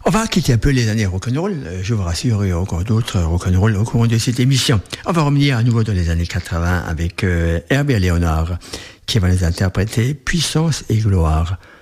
On va quitter un peu les années rock'n'roll. Je vous rassure, il y a encore d'autres rock'n'roll au cours de cette émission. On va revenir à nouveau dans les années 80 avec Herbie et Léonard qui va nous interpréter Puissance et gloire.